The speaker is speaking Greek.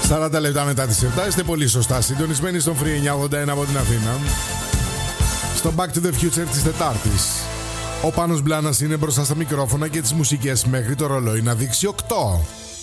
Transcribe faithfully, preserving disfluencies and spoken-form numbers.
σαράντα λεπτά μετά τις επτά είστε πολύ σωστά συντονισμένοι στον Free εννιακόσια ογδόντα ένα από την Αθήνα. Στο Back to the Future της Τετάρτης. Ο Πάνος Μπλάνας είναι μπροστά στα μικρόφωνα και τις μουσικές μέχρι το ρολόι να δείξει οκτώ.